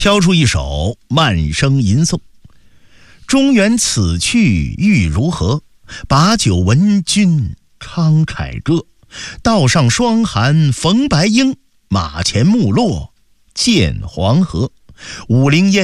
挑出一首慢声吟诵：中原此去欲如何？把酒问君慷慨歌。道上霜寒逢白鹰，马前木落见黄河。武陵烟